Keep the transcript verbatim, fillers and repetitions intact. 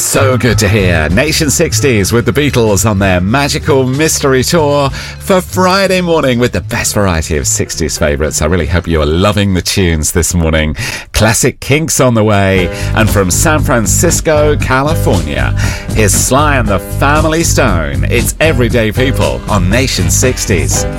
So good to hear. Nation sixties with the Beatles on their magical mystery tour for Friday morning with the best variety of sixties favourites. I really hope you are loving the tunes this morning. Classic Kinks on the way. And from San Francisco, California, here's Sly and the Family Stone. It's Everyday People on Nation sixties.